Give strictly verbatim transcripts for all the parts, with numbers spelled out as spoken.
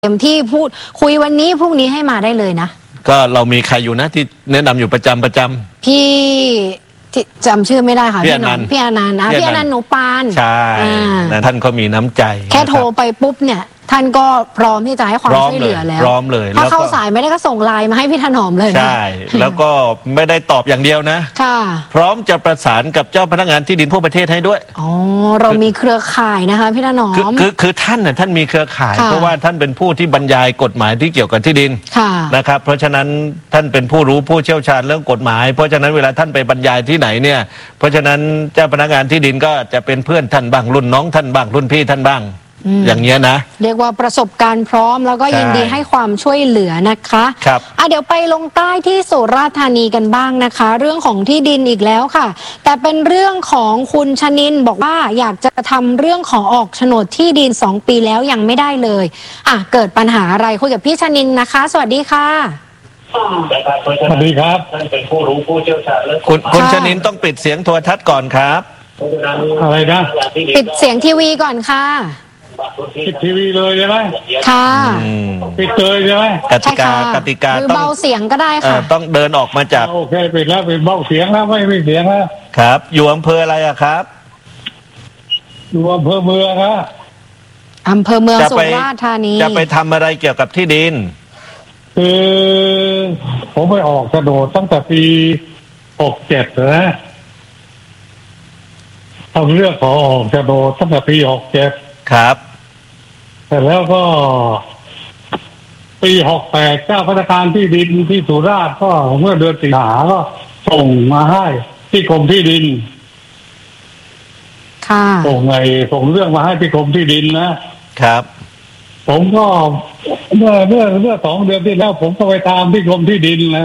เต็มที่พูดคุยวันนี้พรุ่งนี้ให้มาได้เลยนะก็เรามีใครอยู่นะที่แนะนำอยู่ประจำประจำพี่ที่จำชื่อไม่ได้ค่ะพี่อนันต์พี่อนันต์นะพี่อนันต์หนูปานใช่ท่านก็มีน้ำใจแค่โทรไปปุ๊บเนี่ยท่านก็พร้อมที่จะให้ความช่วยเหลือแล้วพร้อมเลยถ้าเข้าสายไม่ได้ก็ส่งไลน์มาให้พี่ถนอมเลยใช่แล้วก็ไม่ได้ตอบอย่างเดียวนะค่ะพร้อมจะประสานกับเจ้าพนักงานที่ดินทั่วประเทศให้ด้วยอ๋อเรามีเครือข่ายนะคะพี่ถนอมคือคือคือท่านน่ะท่านมีเครือข่ายเพราะว่าท่านเป็นผู้ที่บรรยายกฎหมายที่เกี่ยวกับที่ดินนะครับเพราะฉะนั้นท่านเป็นผู้รู้ผู้เชี่ยวชาญเรื่องกฎหมายเพราะฉะนั้นเวลาท่านไปบรรยายที่ไหนเนี่ยเพราะฉะนั้นเจ้าพนักงานที่ดินก็จะเป็นเพื่อนท่านบ้างรุ่นน้องท่านบ้างรุ่นพี่ท่านบ้างอย่างเงี้ยนะเรียกว่าประสบการณ์พร้อมแล้วก็ยินดีให้ความช่วยเหลือนะคะครับอ่ะเดี๋ยวไปลงใต้ที่สุราษฎร์ธานีกันบ้างนะคะเรื่องของที่ดินอีกแล้วค่ะแต่เป็นเรื่องของคุณชนินบอกว่าอยากจะทำเรื่องของออกโฉนดที่ดินสองปีแล้วยังไม่ได้เลยอ่ะเกิดปัญหาอะไรคุยกับพี่ชนินนะคะสวัสดีค่ะสวัสดีครับท่านเป็นผู้รู้ผู้เชี่ยวชาญเรื่องคุณคุณชนินต้องปิดเสียงโทรทัศน์ก่อนครับอะไรนะปิดเสียงทีวีก่อนค่ะปิดทีวีเลยใช่ไหมค่ะปิดเลยใช่ไหมกติกากติกาต้องเบาเสียงก็ได้ค่ะต้องเดินออกมาจากโอเคปิดแล้วปิดเบาเสียงแล้วไม่มีเสียงแล้วครับอยู่อำเภออะไรอะครับอยู่อำเภอเมืองครับอำเภอเมืองสุราษฎร์ธานีจะไปทำอะไรเกี่ยวกับที่ดินคือผมไปออกโฉนดตั้งแต่ปีหกเจ็ดนะทำเรื่องขอออกโฉนดตั้งแต่ปีหกเจ็ดครับแต่แล้วก็ปีหกแปดเจ้าพนักงานที่ดินที่สุราษฎร์ก็เมื่อเดือนสิงหาก็ส่งมาให้ที่กรมที่ดินค่ะส่งไงส่งเรื่องมาให้ที่กรมที่ดินนะครับผมก็เมื่อเมื่อเมื่อสองเดือนที่แล้วผมก็ไปตามที่กรมที่ดินนะ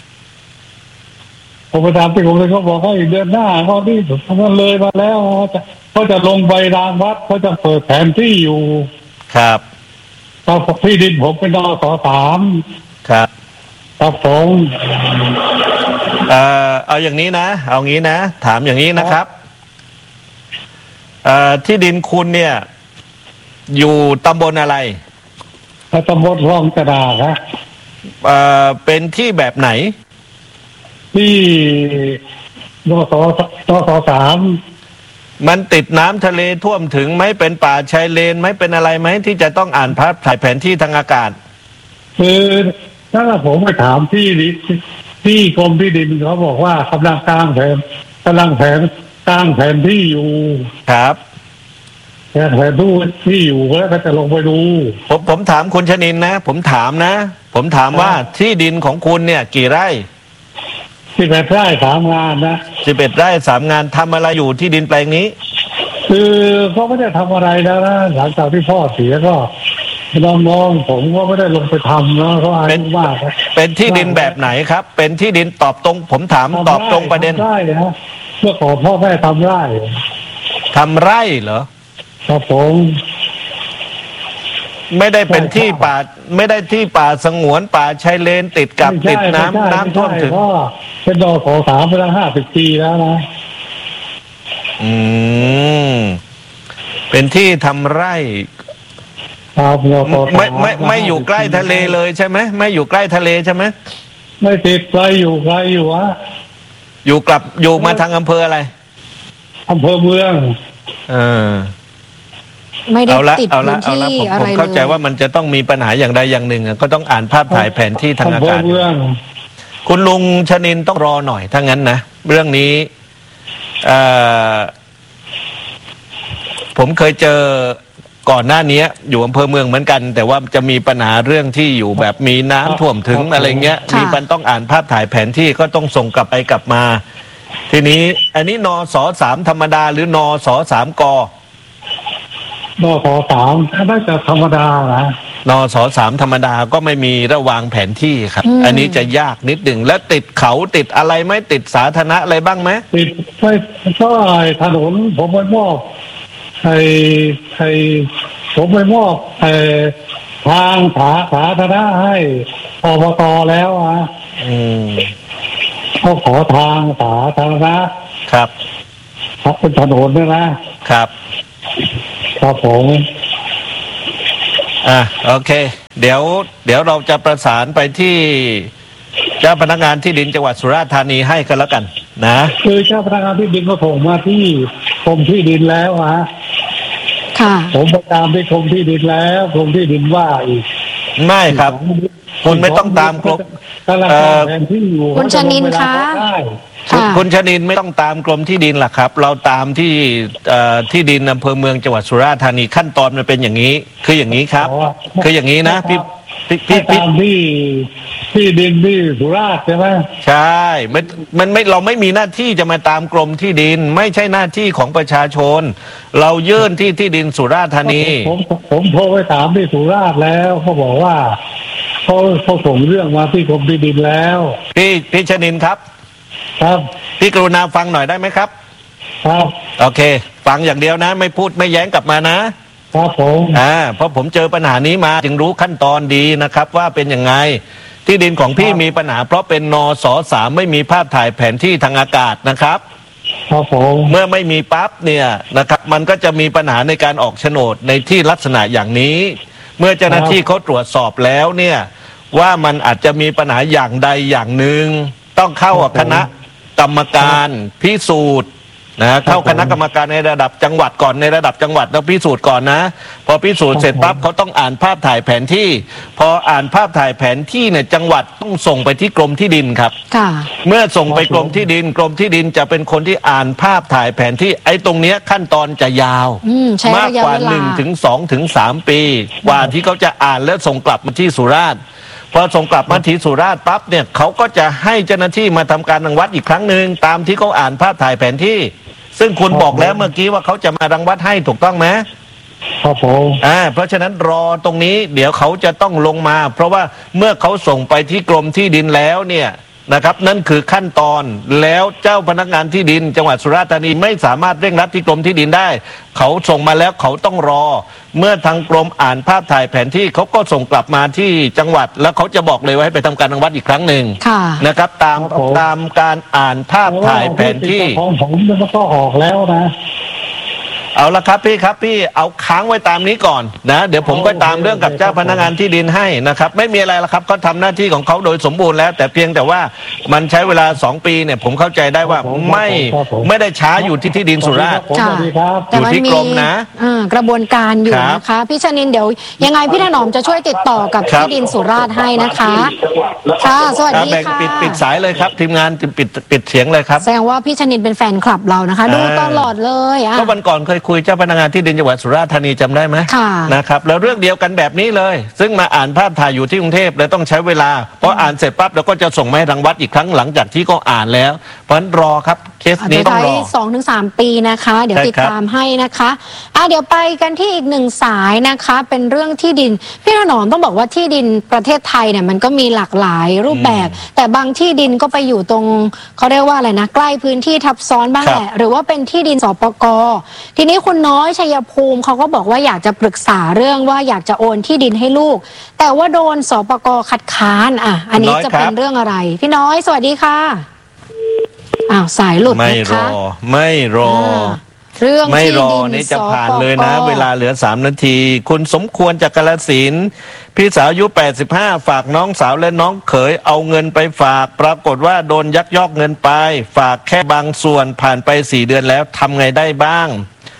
ผมไปตามที่กรมที่ดินเขาบอกให้เดือนหน้าเขาที่มันเลยมาแล้วเขาจะเขาจะลงใบรางวัดเขาจะเปิดแผนที่อยู่ครับตอนที่ดินผมเป็นนสสามครับครับผมเอ่อเอาอย่างนี้นะเอางี้นะถามอย่างนี้นะครับเอ่อที่ดินคุณเนี่ยอยู่ตำบลอะไรตำบลคลองกระดาษครับเอ่อเป็นที่แบบไหนที่นสนสสามมันติดน้ำทะเลท่วมถึงไหมเป็นป่าชายเลนไหมเป็นอะไรไหมที่จะต้องอ่านภาพถ่ายแผนที่ทางอากาศคือถ้าผมไปถามที่ที่กรมที่ดินเขาบอกว่ากำลังกลางแผนกำลังแผนกลางแผนที่อยู่ครับแผนแผนที่ที่อยู่แล้วก็จะลงไปดูผมผมถามคุณชนินนะผมถามนะผมถามว่าที่ดินของคุณเนี่ยกี่ไร่สิบเอ็ดไร่สามงานนะสิบเอ็ดไร่สามงานทำอะไรอยู่ที่ดินแปลงนี้คือเขาไม่ได้ทำอะไรแล้วนะหลังจากที่พ่อเสียก็น้องๆผมก็ไม่ได้ลงไปทำนะเขาอายุมากเป็นที่ดินแบบไหนครับเป็นที่ดินตอบตรงผมถามตอบตรงประเด็นไร่นะเมื่อก่อนพ่อแม่ทำไร่ทำไร่เหรอครับผมไม่ได้เป็นที่ป่าไม่ได้ที่ป่าสงวนป่าชายเลนติดกับติดน้ำน้ำท่วมถึงเป็นดอขอสามไปแล้วห้าสิบปีแล้วนะอืมเป็นที่ทำไร่ไม่ไม่ไม่อยู่ใกล้ทะเลเลยใช่ไหมไม่อยู่ใกล้ทะเลใช่ไหมไม่ติดไกลอยู่ไกลอยู่วะอยู่กลับอยู่มาทางอำเภออะไรอำเภอเมืองเออไม่ได้ติดพื้นที่อะไรเลยผมเข้าใจว่ามันจะต้องมีปัญหาอย่างใดอย่างหนึ่งก็ต้องอ่านภาพถ่ายแผนที่ทางอากาศคุณลุงชนินต้องรอหน่อยถ้างั้นนะเรื่องนี้ผมเคยเจอก่อนหน้านี้อยู่อำเภอเมืองเหมือนกันแต่ว่าจะมีปัญหาเรื่องที่อยู่แบบมีน้ำท่วมถึงอะไรเงี้ยมีปัญต้องอ่านภาพถ่ายแผนที่ก็ต้องส่งกลับไปกลับมาทีนี้อันนี้นสสามธรรมดาหรือนสสามกนสสามน่าจะธรรมดานะนสสามธรรมดาก็ไม่มีระวางแผนที่ครับอันนี้จะยากนิดหนึ่งแล้วติดเขาติดอะไรไหมติดสาธารณะอะไรบ้างไหมติดไม่ใช่ถนนผมไปมอบไอ้ไอ้ผมไปมอบไอ้ทางสาสาธารณะให้อบต.แล้วอ่ะอืมเขาขอทางสาธารณะครับครับเป็นถนนด้วยนะครับครับผมอ่ะโอเคเดี๋ยวเดี๋ยวเราจะประสานไปที่เจ้าพนักงานที่ดินจังหวัดสุราษฎร์ธานีให้กันแล้วกันนะคือเจ้าพนักงานที่ดินก็ส่งมาที่กรมที่ดินแล้วฮะค่ะผมไปตามที่กรมที่ดินแล้วกรมที่ดินว่าอีกไม่ครับคุณไม่ต้องตามกรมคุณชนินคะคุณชนินไม่ต้องตามกรมที่ดินหรอกครับ เราตามที่ที่ดินอำเภอเมืองจังหวัดสุราษฎร์ธานีขั้นตอนมันเป็นอย่างนี้คืออย่างนี้ครับคืออย่างนี้นะพี่พี่ตามที่ที่ดินที่สุราษฎร์ใช่ไหมใช่มันมันไม่เราไม่มีหน้าที่จะมาตามกรมที่ดินไม่ใช่หน้าที่ของประชาชนเรายื่นที่ที่ดินสุราษฎร์ธานีผมผมโทรไปถามที่สุราษฎร์แล้วเขาบอกว่าเขาเขาส่งเรื่องมาที่กรมที่ดินแล้วพี่พี่ชนินครับครับพี่กรุณาฟังหน่อยได้ไหมครับครับโอเคฟังอย่างเดียวนะไม่พูดไม่แย้งกลับมานะครับผมอ่าเพราะผมเจอปัญหานี้มาจึงรู้ขั้นตอนดีนะครับว่าเป็นยังไงที่ดินของพี่มีปัญหาเพราะเป็นนสสามไม่มีภาพถ่ายแผนที่ทางอากาศนะครับครับผมเมื่อไม่มีปั๊บเนี่ยนะครับมันก็จะมีปัญหาในการออกโฉนดในที่ลักษณะอย่างนี้เมื่อเจ้าหน้าที่เขาตรวจสอบแล้วเนี่ยว่ามันอาจจะมีปัญหาอย่างใดอย่างหนึ่งต้องเข้าคณะกรรมการพิสูจน์นะเข้าคณะกรรมการในระดับจังหวัดก่อนในระดับจังหวัดต้องพิสูจน์ก่อนนะพอพิสูจน์เสร็จปั๊บเขาต้องอ่านภาพถ่ายแผนที่พออ่านภาพถ่ายแผนที่เนี่ยจังหวัดต้องส่งไปที่กรมที่ดินครับเมื่อส่งไปกรมที่ดินกรมที่ดินจะเป็นคนที่อ่านภาพถ่ายแผนที่ไอ้ตรงเนี้ยขั้นตอนจะยาวมากกว่าหนึ่งถึงสองถึงสามปีกว่าที่เขาจะอ่านแล้วส่งกลับมาที่สุราษฎร์พอส่งกลับมาที่สุราษฎร์ปั๊บเนี่ยเขาก็จะให้เจ้าหน้าที่มาทำการรังวัดอีกครั้งหนึ่งตามที่เขาอ่านภาพถ่ายแผนที่ซึ่งคุณบอกแล้วเมื่อกี้ว่าเขาจะมารังวัดให้ถูกต้องไหมครับผมอ่าเพราะฉะนั้นรอตรงนี้เดี๋ยวเขาจะต้องลงมาเพราะว่าเมื่อเขาส่งไปที่กรมที่ดินแล้วเนี่ยนะครับนั่นคือขั้นตอนแล้วเจ้าพนักงานที่ดินจังหวัดสุราษฎร์ธานีไม่สามารถเร่งรัดที่กรมที่ดินได้เขาส่งมาแล้วเขาต้องรอเมื่อทางกรมอ่านภาพถ่ายแผนที่เขาก็ส่งกลับมาที่จังหวัดแล้วเขาจะบอกเลยว่าให้ไปทำการรังวัดอีกครั้งหนึ่งนะครับตามตามการอ่านภาพถ่ายแผนที่ของผมมันก็ออกแล้วนะเอาละครับพี่ครับพี่เอาค้างไว้ตามนี้ก่อนนะเดี๋ยวผมก็ตามเรื่องกับเจ้าพนักงานที่ดินให้นะครับไม่มีอะไรละครับเขาทำหน้าที่ของเขาโดยสมบูรณ์แล้วแต่เพียงแต่ว่ามันใช้เวลาสองปีเนี่ยผมเข้าใจได้ว่าไม่ไม่ได้ช้าอยู่ที่ที่ดินสุราษฎร์อยู่ที่กรมนะกระบวนการอยู่นะคะพี่ชนินเดี๋ยวยังไงพี่ถนอมจะช่วยติดต่อกับที่ดินสุราษฎร์ให้นะคะค่ะสวัสดีค่ะปิดปิดสายเลยครับทีมงานปิดปิดเสียงเลยครับแสดงว่าพี่ชนินเป็นแฟนคลับเรานะคะดูตลอดเลยก็วันก่อนเคยคุยเจ้าพนักงานที่ดินจังหวัดสุราษฎร์ธานีจำได้ไหมนะครับแล้วเรื่องเดียวกันแบบนี้เลยซึ่งมาอ่านภาพถ่ายอยู่ที่กรุงเทพแล้วต้องใช้เวลาพออ่านเสร็จปั๊บเราก็จะส่งมาให้ทางวัดอีกครั้งหลังจากที่ก็อ่านแล้วเพราะฉะนั้นรอครับเคสนี้ต้องรอสองถึงสามปีนะคะเดี๋ยวติดตามให้นะคะอ่ะเดี๋ยวไปกันที่อีกหนึ่งสายนะคะเป็นเรื่องที่ดินพี่ถนอมต้องบอกว่าที่ดินประเทศไทยเนี่ยมันก็มีหลากหลายรูปแบบแต่บางที่ดินก็ไปอยู่ตรงเขาเรียกว่าอะไรนะใกล้พื้นที่ทับซ้อนบ้างแหละหรือว่าเป็นที่ดินสปก.ทีนี้คุณน้อยชัยภูมิเขาก็บอกว่าอยากจะปรึกษาเรื่องว่าอยากจะโอนที่ดินให้ลูกแต่ว่าโดนสปก.คัดค้านอ่ะอันนี้จะเป็นเรื่องอะไรพี่น้อยสวัสดีค่ะอ้าวสายหลุดนะคะไม่รอไม่รอเรื่องไม่รอนี่จะผ่านเลยนะเวลาเหลือสามนาทีคุณสมควรจากกาฬสินธุ์พี่สาวอายุแปดสิบห้าฝากน้องสาวและน้องเขยเอาเงินไปฝากปรากฏว่าโดนยักยอกเงินไปฝากแค่บางส่วนผ่านไปสี่เดือนแล้วทำไงได้บ้าง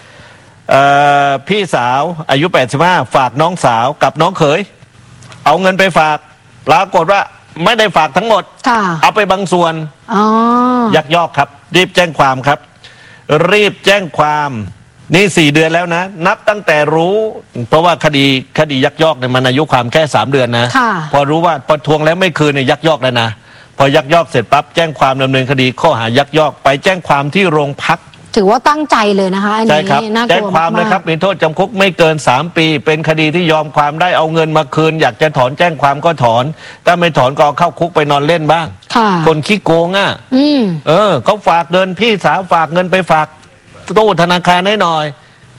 พี่สาวอายุแปดสิบห้าฝากน้องสาวกับน้องเขยเอาเงินไปฝากปรากฏว่าไม่ได้ฝากทั้งหมดเอาไปบางส่วนยักยอกครับรีบแจ้งความครับรีบแจ้งความนี่สี่เดือนแล้วนะนับตั้งแต่รู้เพราะว่าคดีคดียักยอกเนี่ยมันอายุความแค่สามเดือนนะพอรู้ว่าพอทวงแล้วไม่คืนเนี่ยยักยอกแล้วนะพอยักยอกเสร็จปั๊บแจ้งความดำเนินคดีข้อหายักยอกไปแจ้งความที่โรงพักถือว่าตั้งใจเลยนะคะอันนี้น่ากลัวมากแจ้งความเลยครับมีโทษจำคุกไม่เกินสามปีเป็นคดีที่ยอมความได้เอาเงินมาคืนอยากจะถอนแจ้งความก็ถอนถ้าไม่ถอนก็เข้าคุกไปนอนเล่นบ้างคนขี้โกงอ่ะเออเขาฝากเงินพี่สาวฝากเงินไปฝากตู้ธนาคารให้หน่อย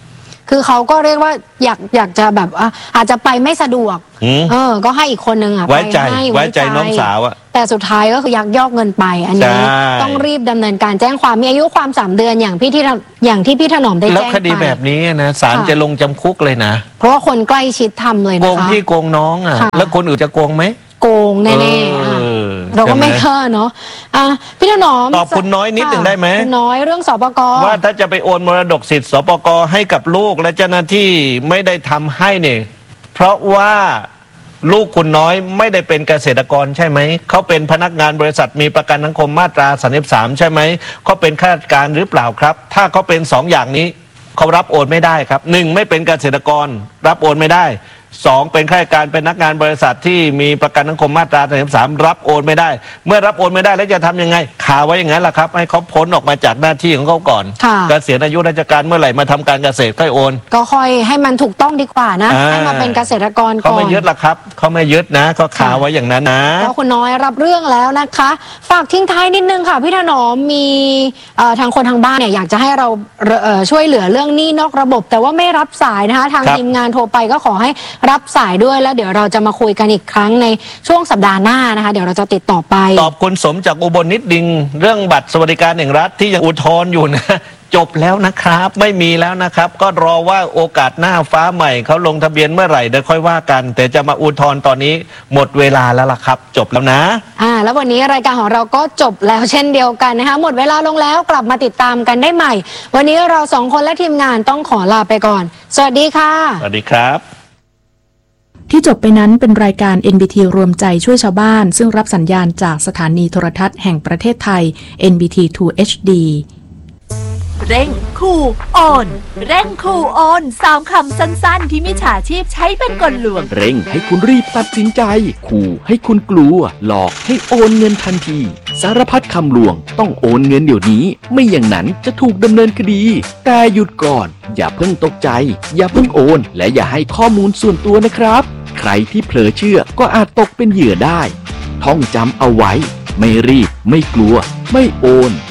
คือเขาก็เรียกว่าอยากอยากจะแบบอ่ะอาจจะไปไม่สะดวกเออก็ให้อีกคนนึงอ่ะไว้ใจให้ไว้ใจน้องสาวอ่ะแต่สุดท้ายก็คือยักยอกเงินไปอันนี้ต้องรีบดำเนินการแจ้งความมีอายุความสามเดือนอย่างพี่ที่อย่างที่พี่ถนอมได้แจ้งไปแล้วคดีแบบนี้นะศาลจะลงจำคุกเลยนะเพราะว่าคนใกล้ชิดทำเลยนะคะโกงพี่โกงน้องอ่ะแล้วคนอื่นจะโกงไหมโกงแน่ๆเราก็ไม่เชื่อเนาะอ่ะพี่ถนอมตอบคุณน้อยนิดหนึ่งได้ไหมคุณน้อยเรื่องสปก. ว่าถ้าจะไปโอนมรดกสิทธิ์สปก.ให้กับลูกและเจ้าหน้าที่ไม่ได้ทำให้เนี่ยเพราะว่าลูกคุณน้อยไม่ได้เป็นเกษตรกรใช่ไหมเขาเป็นพนักงานบริษัทมีประกันสังคมมาตราสามสิบสามใช่ไหมเขาเป็นข้าราชการหรือเปล่าครับถ้าเขาเป็นสองอย่างนี้เขารับโอนไม่ได้ครับหนึ่งไม่เป็นเกษตรกรรับโอนไม่ได้สองเป็นข้าราชการเป็นนักงานบริษัทที่มีประกันสังคมมาตราสามสิบสามรับโอนไม่ได้เมื่อรับโอนไม่ได้แล้วจะทำยังไงคาไว้อย่างนั้นแหละครับให้เขาพ้นออกมาจากหน้าที่ของเขาก่อนเกษียณอายุราชการเมื่อไหร่มาทำการเกษตรค่อยโอนก็ค่อยให้มันถูกต้องดีกว่านะให้มาเป็นเกษตรกรก่อนเขาไม่ยึดหรอกครับเขาไม่ยึดนะเขาคาไว้อย่างนั้นนะแล้วคุณน้อยรับเรื่องแล้วนะคะฝากทิ้งท้ายนิดนึงค่ะพี่ถนอมมีทางคนทางบ้านเนี่ยอยากจะให้เราช่วยเหลือเรื่องหนี้นอกระบบแต่ว่าไม่รับสายนะคะทางทีมงานโทรไปก็ขอให้รับสายด้วยแล้วเดี๋ยวเราจะมาคุยกันอีกครั้งในช่วงสัปดาห์หน้านะคะเดี๋ยวเราจะติดต่อไปตอบคุณสมจากอุบลนิดดิงเรื่องบัตรสวัสดิการแห่งรัฐที่ยังอุทธรณ์อยู่นะจบแล้วนะครับไม่มีแล้วนะครับก็รอว่าโอกาสหน้าฟ้าใหม่เขาลงทะเบียนเมื่อไหร่เดี๋ยวค่อยว่ากันแต่จะมาอุทธรณ์ตอนนี้หมดเวลาแล้วล่ะครับจบแล้วนะอ่าแล้ววันนี้รายการของเราก็จบแล้วเช่นเดียวกันนะคะหมดเวลาลงแล้วกลับมาติดตามกันได้ใหม่วันนี้เราสองคนและทีมงานต้องขอลาไปก่อนสวัสดีค่ะสวัสดีครับที่จบไปนั้นเป็นรายการ เอ็น บี ที รวมใจช่วยชาวบ้านซึ่งรับสัญญาณจากสถานีโทรทัศน์แห่งประเทศไทย เอ็น บี ที ทู เอช ดีเร่งขู่โอนเร่งขู่โอนสามคำสั้นๆที่มิจฉาชีพใช้เป็นกลลวงเร่งให้คุณรีบตัดสินใจขู่ให้คุณกลัวหลอกให้โอนเงินทันทีสารพัดคำลวงต้องโอนเงินเดี๋ยวนี้ไม่อย่างนั้นจะถูกดำเนินคดีแต่หยุดก่อนอย่าเพิ่งตกใจอย่าเพิ่งโอนและอย่าให้ข้อมูลส่วนตัวนะครับใครที่เผลอเชื่อก็อาจตกเป็นเหยื่อได้ท่องจำเอาไว้ไม่รีบไม่กลัวไม่โอน